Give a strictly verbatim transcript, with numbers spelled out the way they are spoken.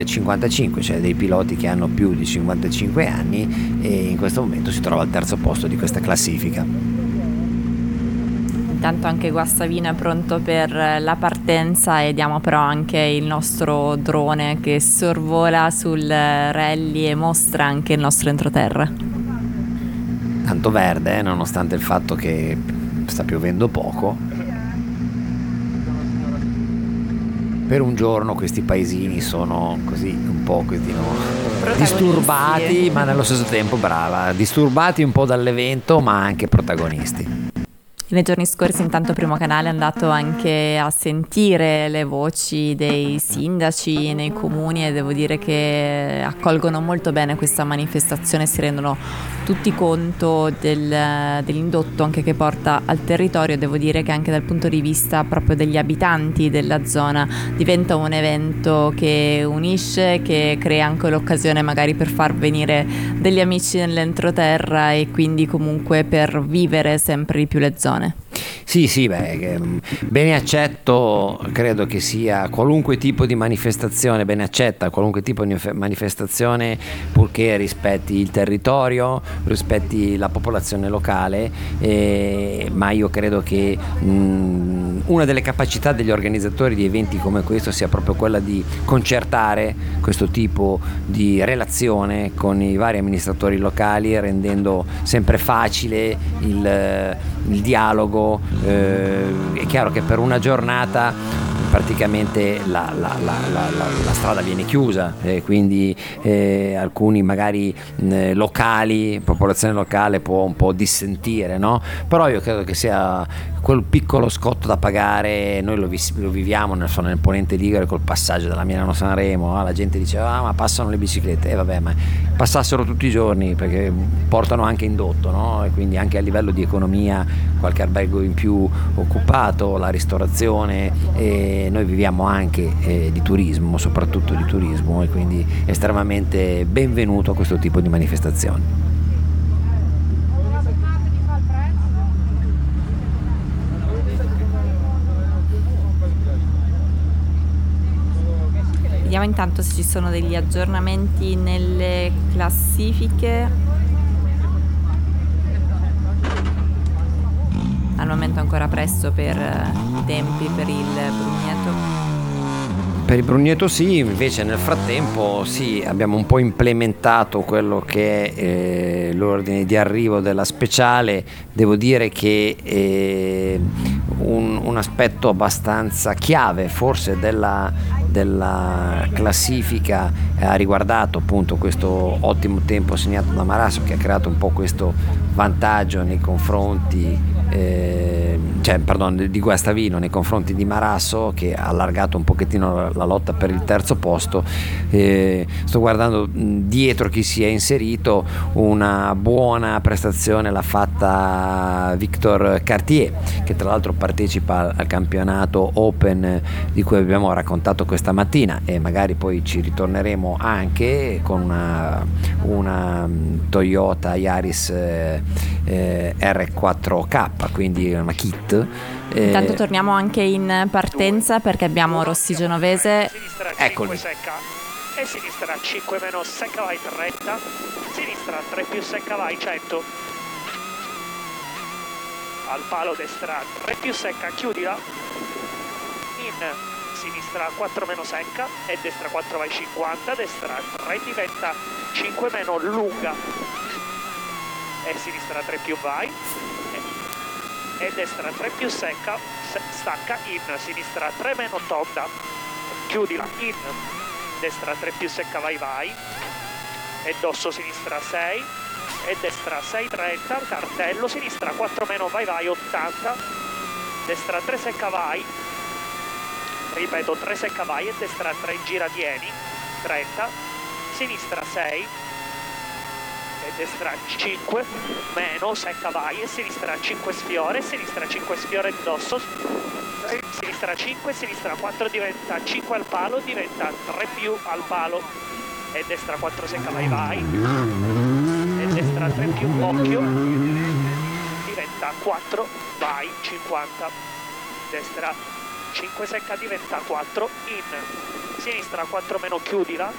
cinquantacinque, cioè dei piloti che hanno più di cinquantacinque anni, e in questo momento si trova al terzo posto di questa classifica. Intanto anche Guastavino è pronto per la partenza e diamo però anche il nostro drone che sorvola sul rally e mostra anche il nostro entroterra. Tanto verde, eh, nonostante il fatto che sta piovendo poco. Per un giorno questi paesini sono così un po' così, no? Disturbati, ma nello stesso tempo, brava, disturbati un po' dall'evento, ma anche protagonisti. Nei giorni scorsi intanto Primo Canale è andato anche a sentire le voci dei sindaci nei comuni e devo dire che accolgono molto bene questa manifestazione, si rendono tutti conto del, dell'indotto anche che porta al territorio. Devo dire che anche dal punto di vista proprio degli abitanti della zona diventa un evento che unisce, che crea anche l'occasione magari per far venire degli amici nell'entroterra e quindi comunque per vivere sempre di più le zone. Sì, sì, beh, bene accetto, credo che sia qualunque tipo di manifestazione, bene accetta qualunque tipo di manifestazione purché rispetti il territorio, rispetti la popolazione locale, eh, ma io credo che mh, una delle capacità degli organizzatori di eventi come questo sia proprio quella di concertare questo tipo di relazione con i vari amministratori locali, rendendo sempre facile il, il dialogo. Eh, è chiaro che per una giornata praticamente la, la, la, la, la, la strada viene chiusa, e quindi eh, alcuni magari eh, locali, popolazione locale può un po' dissentire, no? Però io credo che sia quel piccolo scotto da pagare, noi lo, vi, lo viviamo nel, nel Ponente Ligure col passaggio della Milano-Sanremo, no? La gente diceva ah, ma passano le biciclette, e eh, vabbè, ma passassero tutti i giorni perché portano anche indotto, no? E quindi anche a livello di economia qualche albergo in più occupato, la ristorazione, e noi viviamo anche eh, di turismo, soprattutto di turismo, e quindi estremamente benvenuto a questo tipo di manifestazioni. Vediamo intanto se ci sono degli aggiornamenti nelle classifiche. Al momento è ancora presto per i tempi per il Brugneto. Per il Brugneto sì, invece nel frattempo sì, abbiamo un po' implementato quello che è eh, l'ordine di arrivo della speciale. Devo dire che eh, un, un aspetto abbastanza chiave forse della, della classifica eh, ha riguardato appunto questo ottimo tempo segnato da Marasso, che ha creato un po' questo vantaggio nei confronti Eh, cioè, pardon, di Guastavino nei confronti di Marasso, che ha allargato un pochettino la, la lotta per il terzo posto. Eh, sto guardando mh, dietro chi si è inserito, una buona prestazione l'ha fatta Victor Cartier, che tra l'altro partecipa al, al campionato Open di cui abbiamo raccontato questa mattina, e magari poi ci ritorneremo anche con una, una Toyota Yaris eh, eh, R quattro K, quindi una kit. Intanto eh, torniamo anche in partenza perché abbiamo Rossi Genovese. Eccoli. E sinistra cinque meno secca vai trenta, sinistra tre più secca vai cento, al palo destra tre più secca chiudila, in sinistra quattro meno secca e destra quattro vai cinquanta, destra tre diventa cinque meno lunga e sinistra tre più vai e destra tre più secca, stacca in, sinistra tre meno tonda, chiudila in, destra tre più secca vai vai e dosso sinistra sei e destra sei trenta, cartello, sinistra quattro meno vai vai ottanta, destra tre secca vai, ripeto tre secca vai e destra tre gira vieni, trenta, sinistra sei e destra cinque meno secca vai e sinistra cinque sfiore, sinistra cinque sfiore dosso, sinistra cinque, sinistra quattro diventa cinque al palo, diventa tre più al palo e destra quattro secca vai vai e destra tre più occhio diventa quattro vai cinquanta, destra cinque secca diventa quattro in, sinistra quattro meno chiudila